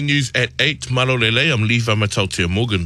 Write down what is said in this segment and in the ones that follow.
PMA News at 8. Malolele, I'm Levi Matautia Morgan.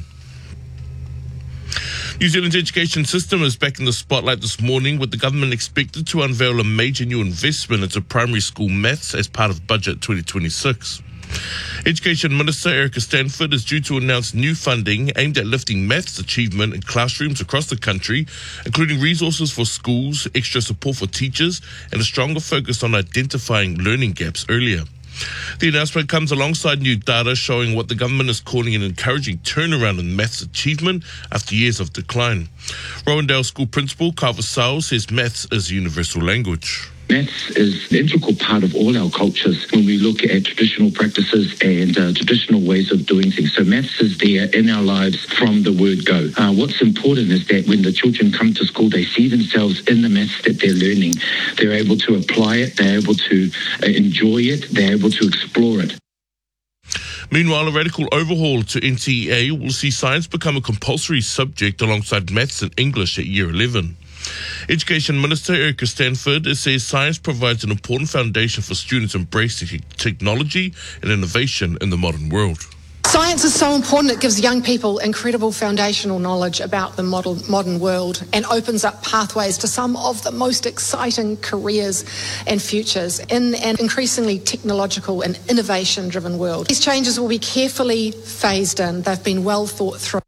New Zealand's education system is back in the spotlight this morning, with the government expected to unveil a major new investment into primary school maths as part of Budget 2026. Education Minister Erica Stanford is due to announce new funding aimed at lifting maths achievement in classrooms across the country, including resources for schools, extra support for teachers, and a stronger focus on identifying learning gaps earlier. The announcement comes alongside new data showing what the government is calling an encouraging turnaround in maths achievement after years of decline. Rowendale School Principal Carver Sowell says maths is a universal language. Maths is an integral part of all our cultures when we look at traditional practices and traditional ways of doing things. So maths is there in our lives from the word go. What's important is that when the children come to school, they see themselves in the maths that they're learning. They're able to apply it, they're able to enjoy it, they're able to explore it. Meanwhile, a radical overhaul to NTEA will see science become a compulsory subject alongside maths and English at Year 11. Education Minister Erica Stanford says science provides an important foundation for students embracing technology and innovation in the modern world. Science is so important. It gives young people incredible foundational knowledge about the modern world and opens up pathways to some of the most exciting careers and futures in an increasingly technological and innovation-driven world. These changes will be carefully phased in. They've been well thought through.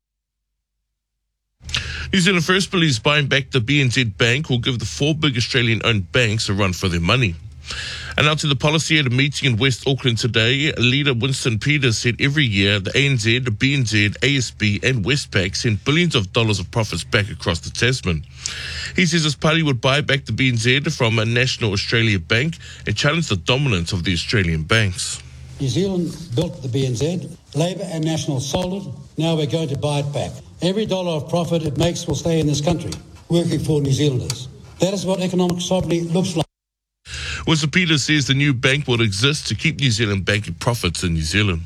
New Zealand First believes buying back the BNZ Bank will give the four big Australian-owned banks a run for their money. Announcing the policy at a meeting in West Auckland today, leader Winston Peters said every year the ANZ, BNZ, ASB and Westpac send billions of dollars of profits back across the Tasman. He says his party would buy back the BNZ from a National Australia Bank and challenge the dominance of the Australian banks. New Zealand built the BNZ, Labor and National sold it, now we're going to buy it back. Every dollar of profit it makes will stay in this country, working for New Zealanders. That is what economic sovereignty looks like. Winston Peters says the new bank will exist to keep New Zealand banking profits in New Zealand.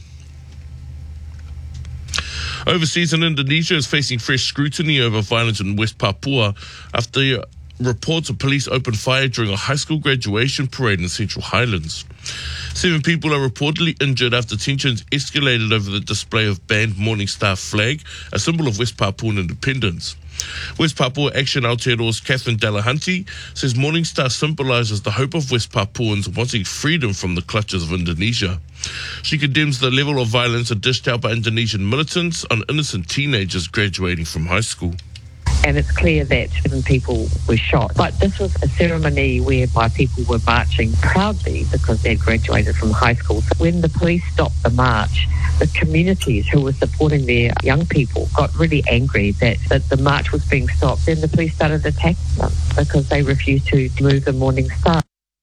Overseas in Indonesia is facing fresh scrutiny over violence in West Papua after reports of police opened fire during a high school graduation parade in the Central Highlands. 7 people are reportedly injured after tensions escalated over the display of banned Morning Star flag, a symbol of West Papuan independence. West Papua Action Aotearoa's Catherine Delahanty says Morning Star symbolises the hope of West Papuans wanting freedom from the clutches of Indonesia. She condemns the level of violence dished out by Indonesian militants on innocent teenagers graduating from high school. And it's clear that 7 people were shot. But this was a ceremony whereby people were marching proudly because they'd graduated from high school. So when the police stopped the march, the communities who were supporting their young people got really angry that the march was being stopped. Then the police started attacking them because they refused to move the Morning Star.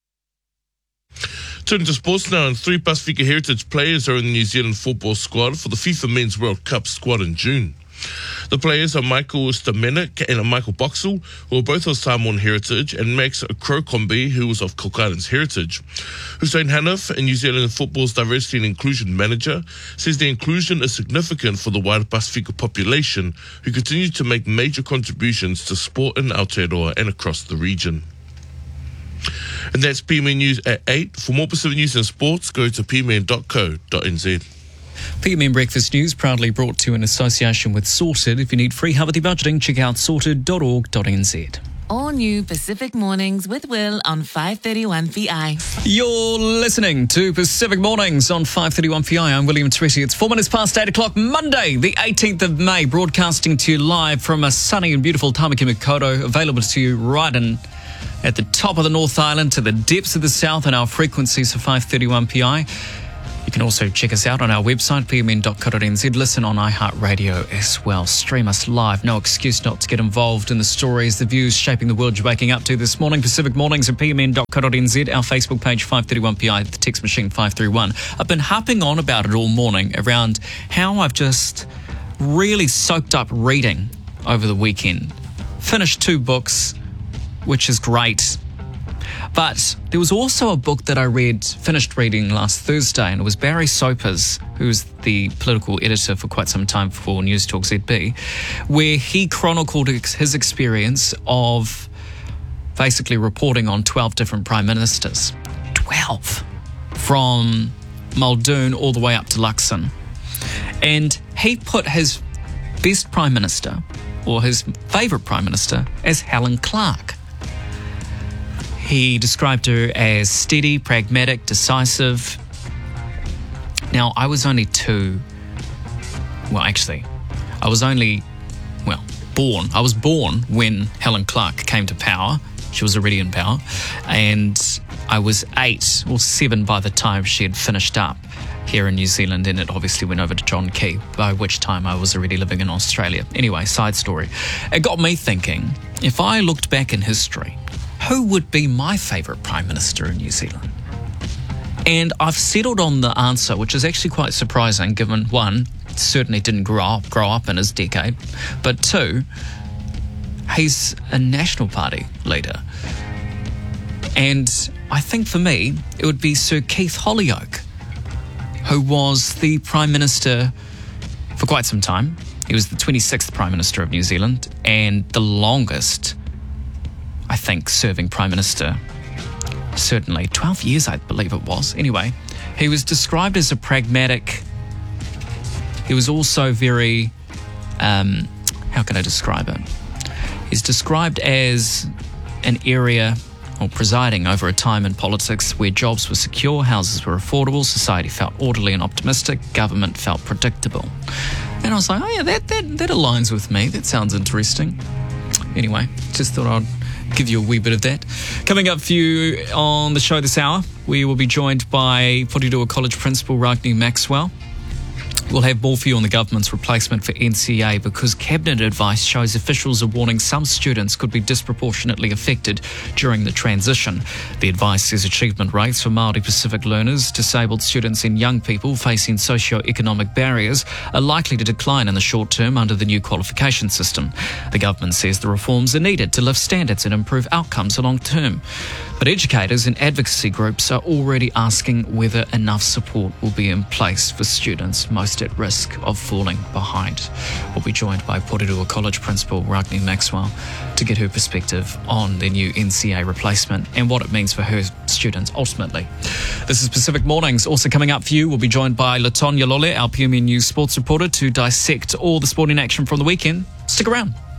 Turning to sports now, and 3 Pasifika Heritage players are in the New Zealand football squad for the FIFA Men's World Cup squad in June. The players are Michael Stamenik and Michael Boxall, who are both of Samoan heritage, and Max Krokombi, who was of Cook Islands heritage. Hussein Hanif, a New Zealand football's diversity and inclusion manager, says the inclusion is significant for the wider Pasifika population, who continue to make major contributions to sport in Aotearoa and across the region. And that's PMA News at 8. For more Pacific news and sports, go to pmn.co.nz. PMN Breakfast News proudly brought to you in association with Sorted. If you need free Hawati budgeting, check out sorted.org.nz. All new Pacific Mornings with Will on 531 PI. You're listening to Pacific Mornings on 531 PI. I'm William Teresi. It's 4 minutes past 8 o'clock, Monday, the 18th of May, broadcasting to you live from a sunny and beautiful Tamaki Makaurau, available to you right in at the top of the North Island to the depths of the South and our frequencies of 531 PI. You can also check us out on our website, pmn.co.nz. Listen on iHeartRadio as well. Stream us live. No excuse not to get involved in the stories, the views shaping the world you're waking up to this morning. Pacific Mornings at pmn.co.nz. Our Facebook page, 531PI, the text machine, 531. I've been harping on about it all morning around how I've just really soaked up reading over the weekend. Finished 2 books, which is great. But there was also a book that I finished reading last Thursday, and it was Barry Soper's, who's the political editor for quite some time for News Talk ZB, where he chronicled his experience of basically reporting on 12 different prime ministers. 12. From Muldoon, all the way up to Luxon. And he put his best Prime Minister, or his favourite Prime Minister, as Helen Clark. He described her as steady, pragmatic, decisive. Now, I was only born. I was born when Helen Clark came to power. She was already in power. And I was 8 or 7 by the time she had finished up here in New Zealand, and it obviously went over to John Key, by which time I was already living in Australia. Anyway, side story. It got me thinking, if I looked back in history, who would be my favourite Prime Minister in New Zealand? And I've settled on the answer, which is actually quite surprising, given, one, certainly didn't grow up in his decade, but two, he's a National Party leader. And I think for me, it would be Sir Keith Holyoake, who was the Prime Minister for quite some time. He was the 26th Prime Minister of New Zealand and the longest, I think, serving Prime Minister. Certainly 12 years, I believe it was. Anyway, he was described as a pragmatic. He was also very, how can I describe it? He's described as an area, or presiding over a time in politics where jobs were secure, houses were affordable, society felt orderly and optimistic, government felt predictable. And I was like, oh yeah, that aligns with me. That sounds interesting. Anyway, just thought I'd give you a wee bit of that. Coming up for you on the show this hour, we will be joined by Porirua College Principal Ragni Maxwell. We'll have more for you on the government's replacement for NCA because cabinet advice shows officials are warning some students could be disproportionately affected during the transition. The advice says achievement rates for Māori Pacific learners, disabled students and young people facing socio-economic barriers are likely to decline in the short term under the new qualification system. The government says the reforms are needed to lift standards and improve outcomes long term. But educators and advocacy groups are already asking whether enough support will be in place for students most at risk of falling behind. We'll be joined by Porirua College Principal Ragni Maxwell to get her perspective on the new NCA replacement and what it means for her students ultimately. This is Pacific Mornings. Also coming up for you, we'll be joined by Latonya Lole, our PMN News sports reporter, to dissect all the sporting action from the weekend. Stick around.